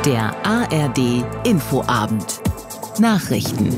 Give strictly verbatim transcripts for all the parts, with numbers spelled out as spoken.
Der A R D Infoabend. Nachrichten.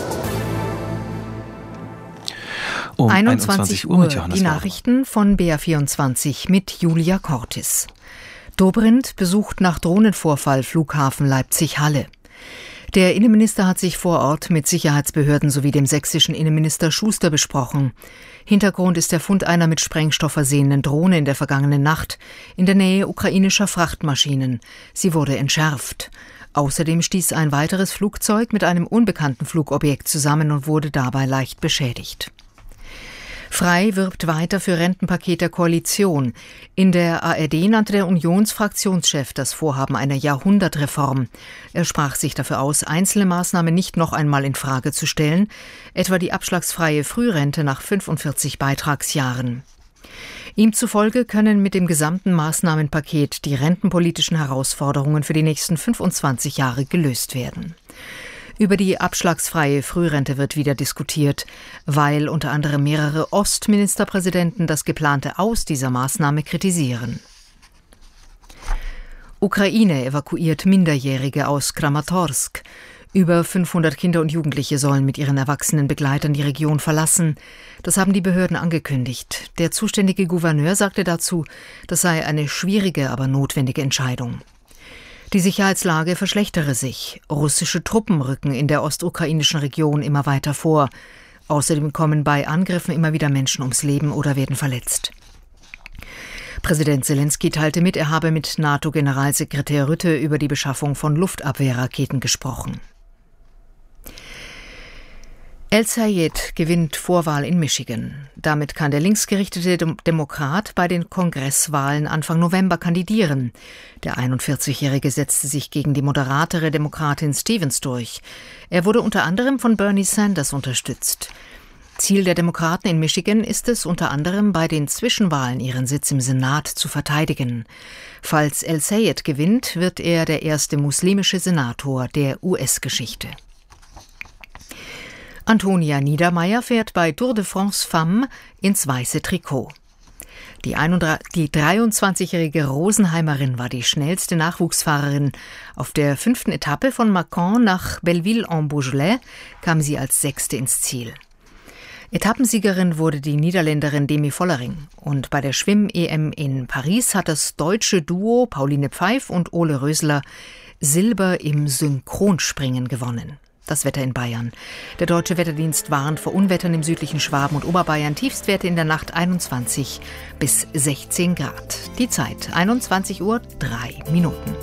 Um einundzwanzig Uhr mit Johannes die Nachrichten von B R vierundzwanzig mit Julia Cortis. Dobrindt besucht nach Drohnenvorfall Flughafen Leipzig-Halle. Der Innenminister hat sich vor Ort mit Sicherheitsbehörden sowie dem sächsischen Innenminister Schuster besprochen. Hintergrund ist der Fund einer mit Sprengstoff versehenen Drohne in der vergangenen Nacht in der Nähe ukrainischer Frachtmaschinen. Sie wurde entschärft. Außerdem stieß ein weiteres Flugzeug mit einem unbekannten Flugobjekt zusammen und wurde dabei leicht beschädigt. Frei wirbt weiter für Rentenpaket der Koalition. In der A R D nannte der Unionsfraktionschef das Vorhaben einer Jahrhundertreform. Er sprach sich dafür aus, einzelne Maßnahmen nicht noch einmal in Frage zu stellen, etwa die abschlagsfreie Frührente nach fünfundvierzig Beitragsjahren. Ihm zufolge können mit dem gesamten Maßnahmenpaket die rentenpolitischen Herausforderungen für die nächsten fünfundzwanzig Jahre gelöst werden. Über die abschlagsfreie Frührente wird wieder diskutiert, weil unter anderem mehrere Ostministerpräsidenten das geplante Aus dieser Maßnahme kritisieren. Ukraine evakuiert Minderjährige aus Kramatorsk. Über fünfhundert Kinder und Jugendliche sollen mit ihren erwachsenen Begleitern die Region verlassen. Das haben die Behörden angekündigt. Der zuständige Gouverneur sagte dazu, das sei eine schwierige, aber notwendige Entscheidung. Die Sicherheitslage verschlechtere sich. Russische Truppen rücken in der ostukrainischen Region immer weiter vor. Außerdem kommen bei Angriffen immer wieder Menschen ums Leben oder werden verletzt. Präsident Selenskyj teilte mit, er habe mit NATO-Generalsekretär Rutte über die Beschaffung von Luftabwehrraketen gesprochen. El-Sayed gewinnt Vorwahl in Michigan. Damit kann der linksgerichtete Demokrat bei den Kongresswahlen Anfang November kandidieren. Der einundvierzigjährige setzte sich gegen die moderatere Demokratin Stevens durch. Er wurde unter anderem von Bernie Sanders unterstützt. Ziel der Demokraten in Michigan ist es, unter anderem bei den Zwischenwahlen ihren Sitz im Senat zu verteidigen. Falls El-Sayed gewinnt, wird er der erste muslimische Senator der U S-Geschichte. Antonia Niedermeyer fährt bei Tour de France Femme ins weiße Trikot. Die, die dreiundzwanzigjährige Rosenheimerin war die schnellste Nachwuchsfahrerin. Auf der fünften Etappe von Mâcon nach Belleville-en-Beaujolais kam sie als Sechste ins Ziel. Etappensiegerin wurde die Niederländerin Demi Vollering. Und bei der Schwimm-E M in Paris hat das deutsche Duo Pauline Pfeif und Ole Rösler Silber im Synchronspringen gewonnen. Das Wetter in Bayern. Der Deutsche Wetterdienst warnt vor Unwettern im südlichen Schwaben und Oberbayern. Tiefstwerte in der Nacht einundzwanzig bis sechzehn Grad. Die Zeit einundzwanzig Uhr drei Minuten.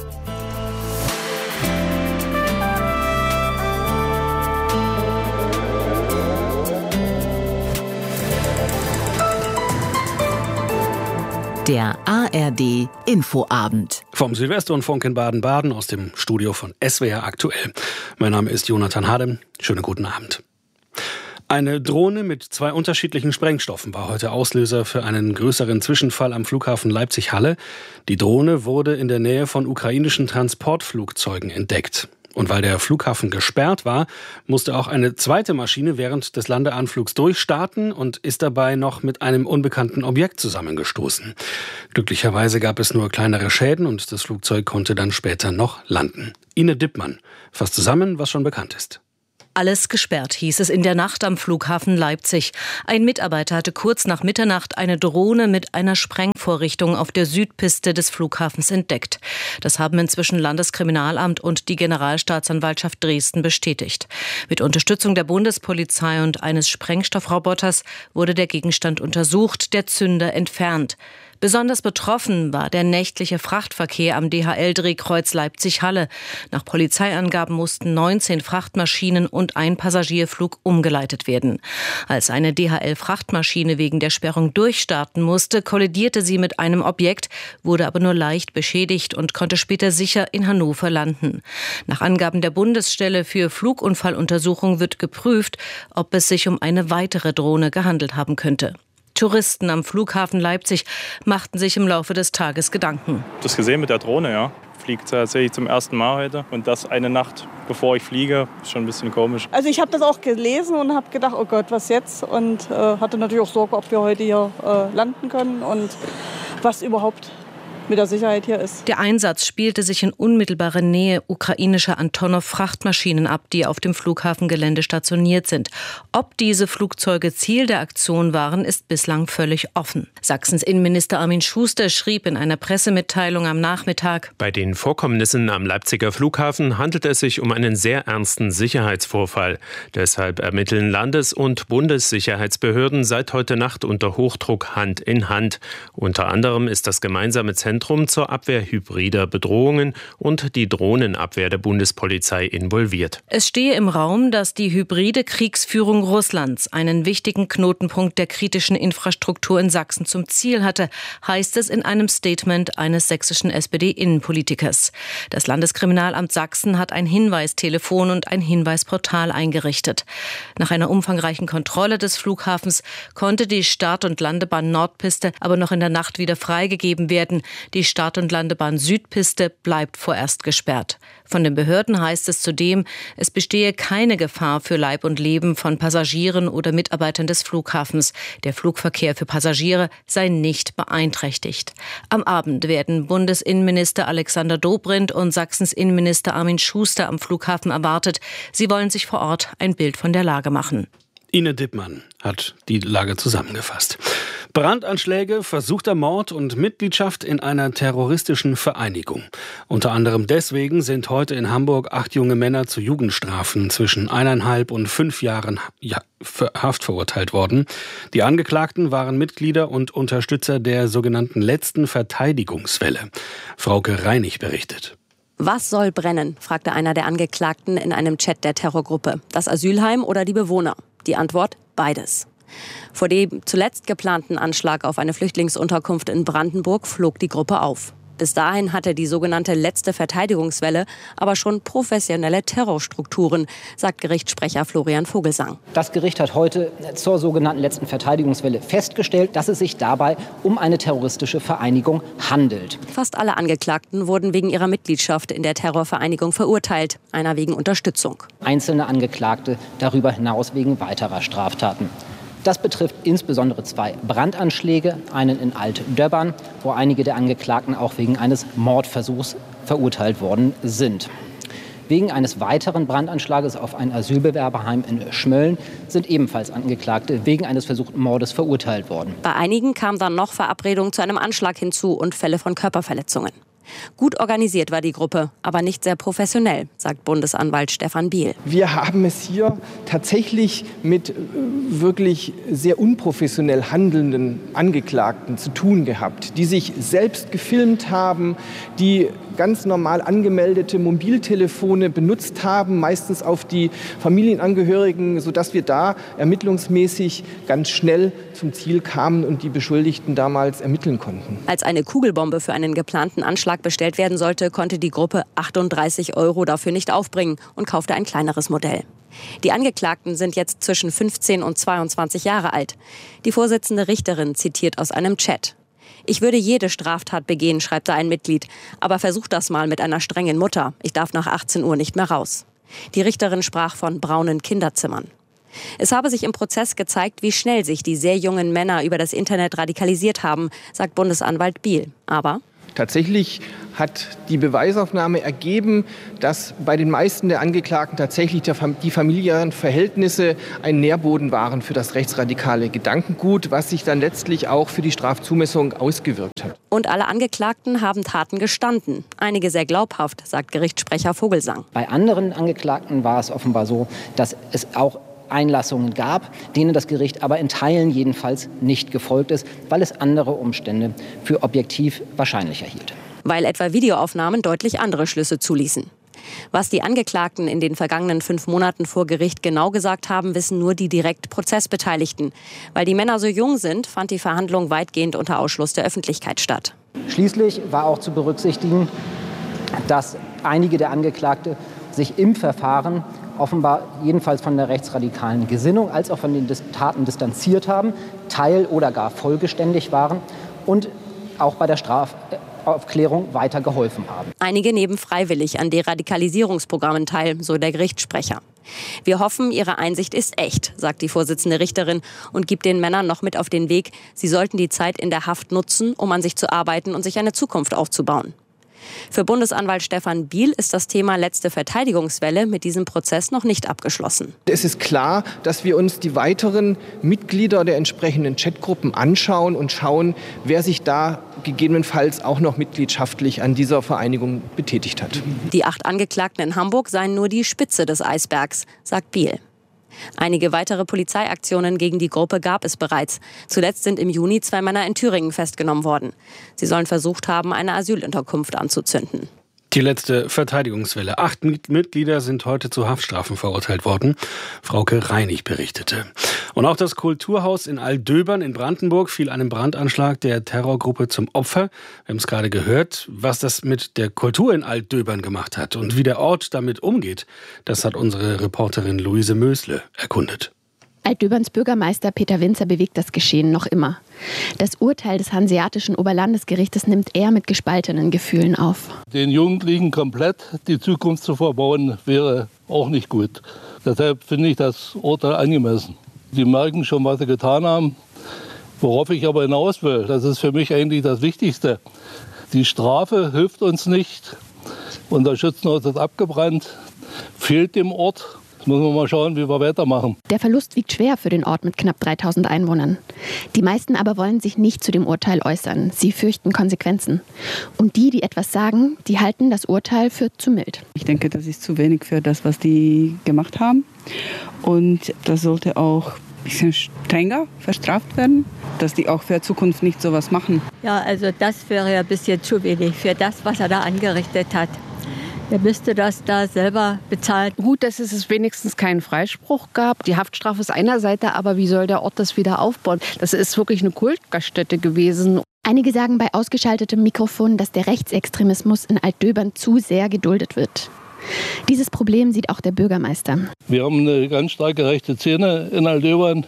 Der A R D Infoabend. Vom Südwestrundfunk in Baden-Baden aus dem Studio von S W R aktuell. Mein Name ist Jonathan Hadem. Schönen guten Abend. Eine Drohne mit zwei unterschiedlichen Sprengstoffen war heute Auslöser für einen größeren Zwischenfall am Flughafen Leipzig-Halle. Die Drohne wurde in der Nähe von ukrainischen Transportflugzeugen entdeckt. Und weil der Flughafen gesperrt war, musste auch eine zweite Maschine während des Landeanflugs durchstarten und ist dabei noch mit einem unbekannten Objekt zusammengestoßen. Glücklicherweise gab es nur kleinere Schäden und das Flugzeug konnte dann später noch landen. Ine Dippmann fasst zusammen, was schon bekannt ist. Alles gesperrt, hieß es in der Nacht am Flughafen Leipzig. Ein Mitarbeiter hatte kurz nach Mitternacht eine Drohne mit einer Sprengvorrichtung auf der Südpiste des Flughafens entdeckt. Das haben inzwischen Landeskriminalamt und die Generalstaatsanwaltschaft Dresden bestätigt. Mit Unterstützung der Bundespolizei und eines Sprengstoffroboters wurde der Gegenstand untersucht, der Zünder entfernt. Besonders betroffen war der nächtliche Frachtverkehr am D H L-Drehkreuz Leipzig-Halle. Nach Polizeiangaben mussten neunzehn Frachtmaschinen und ein Passagierflug umgeleitet werden. Als eine D H L-Frachtmaschine wegen der Sperrung durchstarten musste, kollidierte sie mit einem Objekt, wurde aber nur leicht beschädigt und konnte später sicher in Hannover landen. Nach Angaben der Bundesstelle für Flugunfalluntersuchung wird geprüft, ob es sich um eine weitere Drohne gehandelt haben könnte. Touristen am Flughafen Leipzig machten sich im Laufe des Tages Gedanken. Das gesehen mit der Drohne, ja. Fliegt tatsächlich zum ersten Mal heute. Und das eine Nacht, bevor ich fliege, ist schon ein bisschen komisch. Also ich habe das auch gelesen und habe gedacht, oh Gott, was jetzt? Und äh, hatte natürlich auch Sorge, ob wir heute hier äh, landen können und was überhaupt mit der Sicherheit hier ist. Der Einsatz spielte sich in unmittelbarer Nähe ukrainischer Antonov-Frachtmaschinen ab, die auf dem Flughafengelände stationiert sind. Ob diese Flugzeuge Ziel der Aktion waren, ist bislang völlig offen. Sachsens Innenminister Armin Schuster schrieb in einer Pressemitteilung am Nachmittag: Bei den Vorkommnissen am Leipziger Flughafen handelt es sich um einen sehr ernsten Sicherheitsvorfall. Deshalb ermitteln Landes- und Bundessicherheitsbehörden seit heute Nacht unter Hochdruck Hand in Hand. Unter anderem ist das gemeinsame Zentrum zur Abwehr hybrider Bedrohungen und die Drohnenabwehr der Bundespolizei involviert. Es stehe im Raum, dass die hybride Kriegsführung Russlands einen wichtigen Knotenpunkt der kritischen Infrastruktur in Sachsen zum Ziel hatte, heißt es in einem Statement eines sächsischen S P D-Innenpolitikers. Das Landeskriminalamt Sachsen hat ein Hinweistelefon und ein Hinweisportal eingerichtet. Nach einer umfangreichen Kontrolle des Flughafens konnte die Start- und Landebahn Nordpiste aber noch in der Nacht wieder freigegeben werden. Die Start- und Landebahn Südpiste bleibt vorerst gesperrt. Von den Behörden heißt es zudem, es bestehe keine Gefahr für Leib und Leben von Passagieren oder Mitarbeitern des Flughafens. Der Flugverkehr für Passagiere sei nicht beeinträchtigt. Am Abend werden Bundesinnenminister Alexander Dobrindt und Sachsens Innenminister Armin Schuster am Flughafen erwartet. Sie wollen sich vor Ort ein Bild von der Lage machen. Ine Dippmann hat die Lage zusammengefasst. Brandanschläge, versuchter Mord und Mitgliedschaft in einer terroristischen Vereinigung. Unter anderem deswegen sind heute in Hamburg acht junge Männer zu Jugendstrafen zwischen eineinhalb und fünf Jahren Haft verurteilt worden. Die Angeklagten waren Mitglieder und Unterstützer der sogenannten letzten Verteidigungswelle. Frauke Reinig berichtet. Was soll brennen, fragte einer der Angeklagten in einem Chat der Terrorgruppe. Das Asylheim oder die Bewohner? Die Antwort: beides. Vor dem zuletzt geplanten Anschlag auf eine Flüchtlingsunterkunft in Brandenburg flog die Gruppe auf. Bis dahin hatte die sogenannte letzte Verteidigungswelle aber schon professionelle Terrorstrukturen, sagt Gerichtssprecher Florian Vogelsang. Das Gericht hat heute zur sogenannten letzten Verteidigungswelle festgestellt, dass es sich dabei um eine terroristische Vereinigung handelt. Fast alle Angeklagten wurden wegen ihrer Mitgliedschaft in der Terrorvereinigung verurteilt, einer wegen Unterstützung. Einzelne Angeklagte darüber hinaus wegen weiterer Straftaten. Das betrifft insbesondere zwei Brandanschläge, einen in Alt-Döbbern, wo einige der Angeklagten auch wegen eines Mordversuchs verurteilt worden sind. Wegen eines weiteren Brandanschlages auf ein Asylbewerberheim in Schmölln sind ebenfalls Angeklagte wegen eines versuchten Mordes verurteilt worden. Bei einigen kam dann noch Verabredung zu einem Anschlag hinzu und Fälle von Körperverletzungen. Gut organisiert war die Gruppe, aber nicht sehr professionell, sagt Bundesanwalt Stefan Biel. Wir haben es hier tatsächlich mit wirklich sehr unprofessionell handelnden Angeklagten zu tun gehabt, die sich selbst gefilmt haben, die ganz normal angemeldete Mobiltelefone benutzt haben, meistens auf die Familienangehörigen, sodass wir da ermittlungsmäßig ganz schnell zum Ziel kamen und die Beschuldigten damals ermitteln konnten. Als eine Kugelbombe für einen geplanten Anschlag bestellt werden sollte, konnte die Gruppe achtunddreißig Euro dafür nicht aufbringen und kaufte ein kleineres Modell. Die Angeklagten sind jetzt zwischen fünfzehn und zweiundzwanzig Jahre alt. Die Vorsitzende Richterin zitiert aus einem Chat: Ich würde jede Straftat begehen, schreibt da ein Mitglied. Aber versucht das mal mit einer strengen Mutter. Ich darf nach achtzehn Uhr nicht mehr raus. Die Richterin sprach von braunen Kinderzimmern. Es habe sich im Prozess gezeigt, wie schnell sich die sehr jungen Männer über das Internet radikalisiert haben, sagt Bundesanwalt Biel. Aber tatsächlich hat die Beweisaufnahme ergeben, dass bei den meisten der Angeklagten tatsächlich die familiären Verhältnisse ein Nährboden waren für das rechtsradikale Gedankengut, was sich dann letztlich auch für die Strafzumessung ausgewirkt hat. Und alle Angeklagten haben Taten gestanden. Einige sehr glaubhaft, sagt Gerichtssprecher Vogelsang. Bei anderen Angeklagten war es offenbar so, dass es auch Einlassungen gab, denen das Gericht aber in Teilen jedenfalls nicht gefolgt ist, weil es andere Umstände für objektiv wahrscheinlicher hielt. Weil etwa Videoaufnahmen deutlich andere Schlüsse zuließen. Was die Angeklagten in den vergangenen fünf Monaten vor Gericht genau gesagt haben, wissen nur die direkt Prozessbeteiligten. Weil die Männer so jung sind, fand die Verhandlung weitgehend unter Ausschluss der Öffentlichkeit statt. Schließlich war auch zu berücksichtigen, dass einige der Angeklagte sich im Verfahren offenbar jedenfalls von der rechtsradikalen Gesinnung als auch von den Taten distanziert haben, teil- oder gar vollgeständig waren und auch bei der Strafaufklärung weiter geholfen haben. Einige nehmen freiwillig an Deradikalisierungsprogrammen teil, so der Gerichtssprecher. Wir hoffen, Ihre Einsicht ist echt, sagt die Vorsitzende Richterin und gibt den Männern noch mit auf den Weg, sie sollten die Zeit in der Haft nutzen, um an sich zu arbeiten und sich eine Zukunft aufzubauen. Für Bundesanwalt Stefan Biel ist das Thema letzte Verteidigungswelle mit diesem Prozess noch nicht abgeschlossen. Es ist klar, dass wir uns die weiteren Mitglieder der entsprechenden Chatgruppen anschauen und schauen, wer sich da gegebenenfalls auch noch mitgliedschaftlich an dieser Vereinigung betätigt hat. Die acht Angeklagten in Hamburg seien nur die Spitze des Eisbergs, sagt Biel. Einige weitere Polizeiaktionen gegen die Gruppe gab es bereits. Zuletzt sind im Juni zwei Männer in Thüringen festgenommen worden. Sie sollen versucht haben, eine Asylunterkunft anzuzünden. Die letzte Verteidigungswelle. Acht Mitglieder sind heute zu Haftstrafen verurteilt worden. Frauke Reinig berichtete. Und auch das Kulturhaus in Altdöbern in Brandenburg fiel einem Brandanschlag der Terrorgruppe zum Opfer. Wir haben es gerade gehört. Was das mit der Kultur in Altdöbern gemacht hat und wie der Ort damit umgeht, das hat unsere Reporterin Luise Mösle erkundet. Altdöberns Bürgermeister Peter Winzer bewegt das Geschehen noch immer. Das Urteil des Hanseatischen Oberlandesgerichtes nimmt er mit gespaltenen Gefühlen auf. Den Jugendlichen komplett die Zukunft zu verbauen, wäre auch nicht gut. Deshalb finde ich das Urteil angemessen. Die merken schon, was sie getan haben. Worauf ich aber hinaus will, das ist für mich eigentlich das Wichtigste. Die Strafe hilft uns nicht. Unser Schützenhaus ist abgebrannt, fehlt dem Ort. Jetzt müssen wir mal schauen, wie wir weitermachen. Der Verlust wiegt schwer für den Ort mit knapp dreitausend Einwohnern. Die meisten aber wollen sich nicht zu dem Urteil äußern. Sie fürchten Konsequenzen. Und die, die etwas sagen, die halten das Urteil für zu mild. Ich denke, das ist zu wenig für das, was die gemacht haben. Und das sollte auch ein bisschen strenger verstraft werden, dass die auch für die Zukunft nicht sowas machen. Ja, also das wäre ja ein bisschen zu wenig für das, was er da angerichtet hat. Er müsste das da selber bezahlen. Gut, dass es wenigstens keinen Freispruch gab. Die Haftstrafe ist einer Seite, aber wie soll der Ort das wieder aufbauen? Das ist wirklich eine Kultgaststätte gewesen. Einige sagen bei ausgeschaltetem Mikrofon, dass der Rechtsextremismus in Altdöbern zu sehr geduldet wird. Dieses Problem sieht auch der Bürgermeister. Wir haben eine ganz starke rechte Szene in Altdöbern.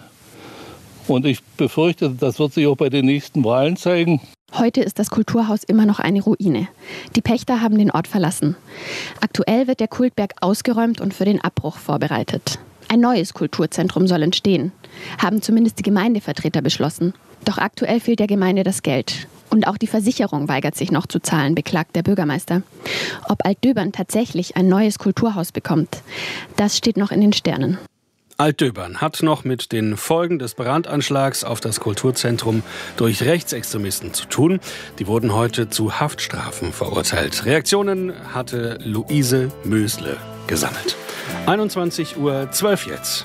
Und ich befürchte, das wird sich auch bei den nächsten Wahlen zeigen. Heute ist das Kulturhaus immer noch eine Ruine. Die Pächter haben den Ort verlassen. Aktuell wird der Kultberg ausgeräumt und für den Abbruch vorbereitet. Ein neues Kulturzentrum soll entstehen, haben zumindest die Gemeindevertreter beschlossen. Doch aktuell fehlt der Gemeinde das Geld. Und auch die Versicherung weigert sich noch zu zahlen, beklagt der Bürgermeister. Ob Altdöbern tatsächlich ein neues Kulturhaus bekommt, das steht noch in den Sternen. Altdöbern hat noch mit den Folgen des Brandanschlags auf das Kulturzentrum durch Rechtsextremisten zu tun. Die wurden heute zu Haftstrafen verurteilt. Reaktionen hatte Luise Mösle gesammelt. einundzwanzig Uhr zwölf jetzt.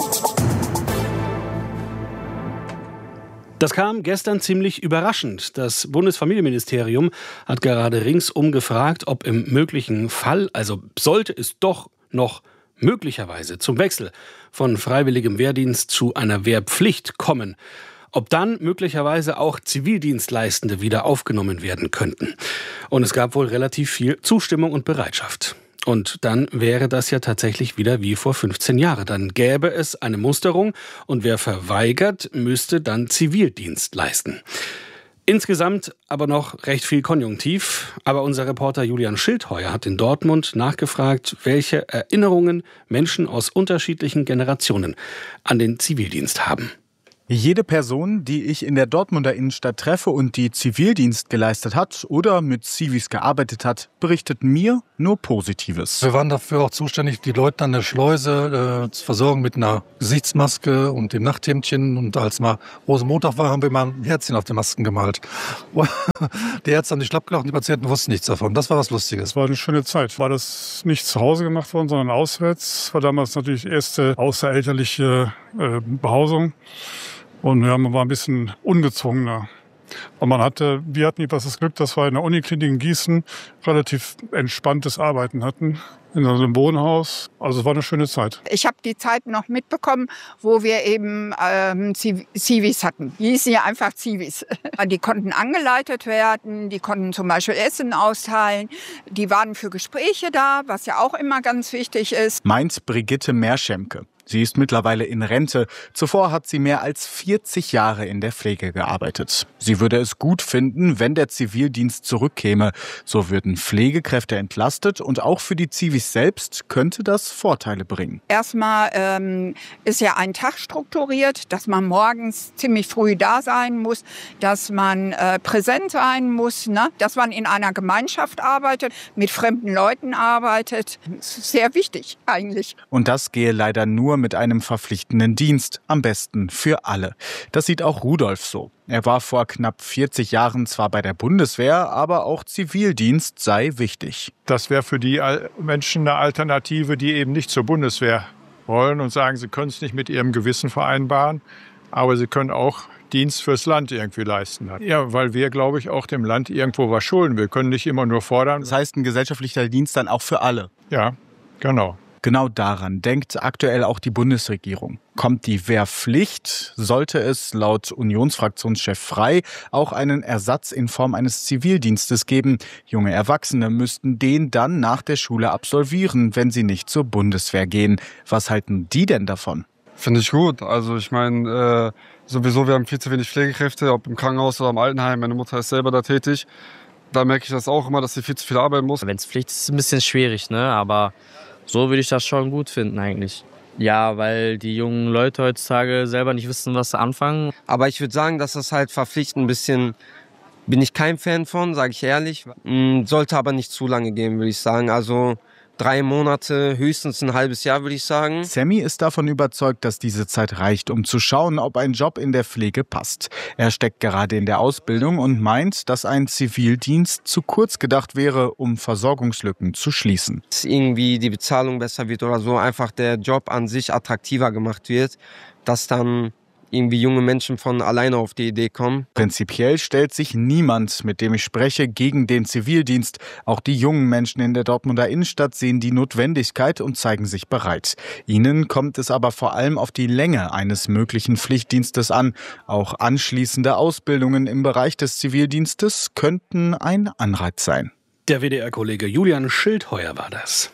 Das kam gestern ziemlich überraschend. Das Bundesfamilienministerium hat gerade ringsum gefragt, ob im möglichen Fall, also sollte es doch noch möglicherweise zum Wechsel von freiwilligem Wehrdienst zu einer Wehrpflicht kommen, ob dann möglicherweise auch Zivildienstleistende wieder aufgenommen werden könnten. Und es gab wohl relativ viel Zustimmung und Bereitschaft. Und dann wäre das ja tatsächlich wieder wie vor fünfzehn Jahren. Dann gäbe es eine Musterung und wer verweigert, müsste dann Zivildienst leisten. Insgesamt aber noch recht viel Konjunktiv. Aber unser Reporter Julian Schildheuer hat in Dortmund nachgefragt, welche Erinnerungen Menschen aus unterschiedlichen Generationen an den Zivildienst haben. Jede Person, die ich in der Dortmunder Innenstadt treffe und die Zivildienst geleistet hat oder mit Zivis gearbeitet hat, berichtet mir nur Positives. Wir waren dafür auch zuständig, die Leute an der Schleuse äh, zu versorgen mit einer Gesichtsmaske und dem Nachthemdchen. Und als mal Rosenmontag war, haben wir mal ein Herzchen auf die Masken gemalt. Die Ärzte haben sich schlapp gelacht und die Patienten wussten nichts davon. Das war was Lustiges. Es war eine schöne Zeit. War das nicht zu Hause gemacht worden, sondern auswärts. War damals natürlich erste außerelterliche äh, Behausung. Und ja, man war ein bisschen ungezwungener. Und man hatte, wir hatten jedenfalls das Glück, dass wir in der Uniklinik in Gießen relativ entspanntes Arbeiten hatten. In einem Wohnhaus. Also es war eine schöne Zeit. Ich habe die Zeit noch mitbekommen, wo wir eben ähm, Zivis hatten. Die hießen ja einfach Zivis. Die konnten angeleitet werden, die konnten zum Beispiel Essen austeilen. Die waren für Gespräche da, was ja auch immer ganz wichtig ist. Meint Brigitte Meerschemke. Sie ist mittlerweile in Rente. Zuvor hat sie mehr als vierzig Jahre in der Pflege gearbeitet. Sie würde es gut finden, wenn der Zivildienst zurückkäme. So würden Pflegekräfte entlastet und auch für die Zivis selbst könnte das Vorteile bringen. Erstmal ähm, ist ja ein Tag strukturiert, dass man morgens ziemlich früh da sein muss, dass man äh, präsent sein muss, ne? Dass man in einer Gemeinschaft arbeitet, mit fremden Leuten arbeitet. Das ist sehr wichtig eigentlich. Und das gehe leider nur mit einem verpflichtenden Dienst, am besten für alle. Das sieht auch Rudolf so. Er war vor knapp vierzig Jahren zwar bei der Bundeswehr, aber auch Zivildienst sei wichtig. Das wäre für die Menschen eine Alternative, die eben nicht zur Bundeswehr wollen und sagen, sie können es nicht mit ihrem Gewissen vereinbaren, aber sie können auch Dienst fürs Land irgendwie leisten. Ja, weil wir, glaube ich, auch dem Land irgendwo was schulden. Wir können nicht immer nur fordern. Das heißt, ein gesellschaftlicher Dienst dann auch für alle? Ja, genau. Genau daran denkt aktuell auch die Bundesregierung. Kommt die Wehrpflicht, sollte es laut Unionsfraktionschef Frey auch einen Ersatz in Form eines Zivildienstes geben. Junge Erwachsene müssten den dann nach der Schule absolvieren, wenn sie nicht zur Bundeswehr gehen. Was halten die denn davon? Finde ich gut. Also ich meine, äh, sowieso, wir haben viel zu wenig Pflegekräfte, ob im Krankenhaus oder im Altenheim. Meine Mutter ist selber da tätig. Da merke ich das auch immer, dass sie viel zu viel arbeiten muss. Wenn es Pflicht ist, ist es ein bisschen schwierig, ne? Aber so würde ich das schon gut finden eigentlich. Ja, weil die jungen Leute heutzutage selber nicht wissen, was sie anfangen. Aber ich würde sagen, dass das halt verpflichtend ein bisschen, bin ich kein Fan von, sage ich ehrlich. Sollte aber nicht zu lange gehen, würde ich sagen. Also drei Monate, höchstens ein halbes Jahr, würde ich sagen. Sammy ist davon überzeugt, dass diese Zeit reicht, um zu schauen, ob ein Job in der Pflege passt. Er steckt gerade in der Ausbildung und meint, dass ein Zivildienst zu kurz gedacht wäre, um Versorgungslücken zu schließen. Dass irgendwie die Bezahlung besser wird oder so, einfach der Job an sich attraktiver gemacht wird, dass dann irgendwie junge Menschen von alleine auf die Idee kommen. Prinzipiell stellt sich niemand, mit dem ich spreche, gegen den Zivildienst. Auch die jungen Menschen in der Dortmunder Innenstadt sehen die Notwendigkeit und zeigen sich bereit. Ihnen kommt es aber vor allem auf die Länge eines möglichen Pflichtdienstes an. Auch anschließende Ausbildungen im Bereich des Zivildienstes könnten ein Anreiz sein. Der W D R-Kollege Julian Schildheuer war das.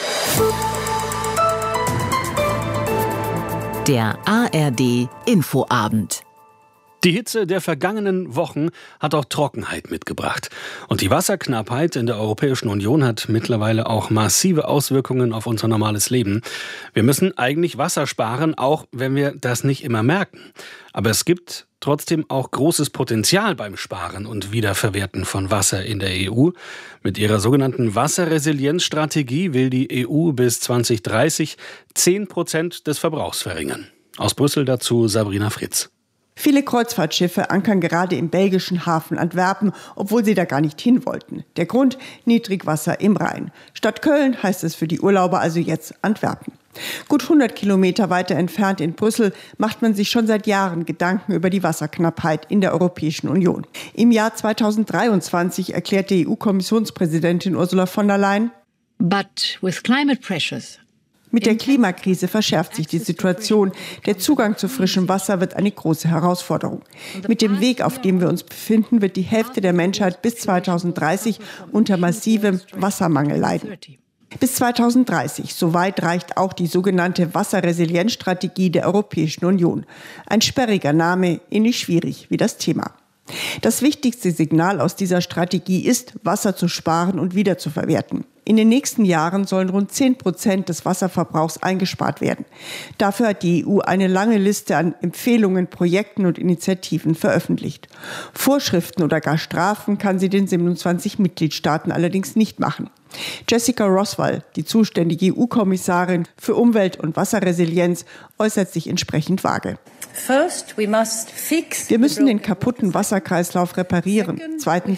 Der A R D Infoabend. Die Hitze der vergangenen Wochen hat auch Trockenheit mitgebracht. Und die Wasserknappheit in der Europäischen Union hat mittlerweile auch massive Auswirkungen auf unser normales Leben. Wir müssen eigentlich Wasser sparen, auch wenn wir das nicht immer merken. Aber es gibt trotzdem auch großes Potenzial beim Sparen und Wiederverwerten von Wasser in der E U. Mit ihrer sogenannten Wasserresilienzstrategie will die E U bis zwanzig dreißig zehn Prozent des Verbrauchs verringern. Aus Brüssel dazu Sabrina Fritz. Viele Kreuzfahrtschiffe ankern gerade im belgischen Hafen Antwerpen, obwohl sie da gar nicht hin wollten. Der Grund: Niedrigwasser im Rhein. Statt Köln heißt es für die Urlauber also jetzt Antwerpen. Gut hundert Kilometer weiter entfernt in Brüssel macht man sich schon seit Jahren Gedanken über die Wasserknappheit in der Europäischen Union. Im Jahr zweitausenddreiundzwanzig erklärte E U-Kommissionspräsidentin Ursula von der Leyen: But with climate pressures, mit der Klimakrise verschärft sich die Situation. Der Zugang zu frischem Wasser wird eine große Herausforderung. Mit dem Weg, auf dem wir uns befinden, wird die Hälfte der Menschheit bis zweitausenddreißig unter massivem Wassermangel leiden. Bis zweitausenddreißig, soweit reicht auch die sogenannte Wasserresilienzstrategie der Europäischen Union. Ein sperriger Name, ähnlich schwierig wie das Thema. Das wichtigste Signal aus dieser Strategie ist, Wasser zu sparen und wiederzuverwerten. In den nächsten Jahren sollen rund zehn Prozent des Wasserverbrauchs eingespart werden. Dafür hat die E U eine lange Liste an Empfehlungen, Projekten und Initiativen veröffentlicht. Vorschriften oder gar Strafen kann sie den siebenundzwanzig Mitgliedstaaten allerdings nicht machen. Jessica Roswell, die zuständige E U-Kommissarin für Umwelt- und Wasserresilienz, äußert sich entsprechend vage. First, we must fix Wir müssen den kaputten Wasserkreislauf reparieren. Zweitens